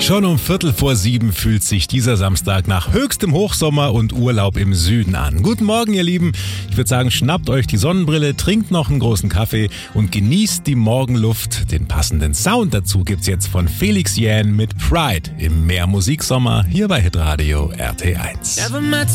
Schon um 6:15 fühlt sich dieser Samstag nach höchstem Hochsommer und Urlaub im Süden an. Guten Morgen, ihr Lieben. Ich würde sagen, schnappt euch die Sonnenbrille, trinkt noch einen großen Kaffee und genießt die Morgenluft. Den passenden Sound dazu gibt's jetzt von Felix Jähn mit Pride im Mehr Musiksommer hier bei Hitradio RT1.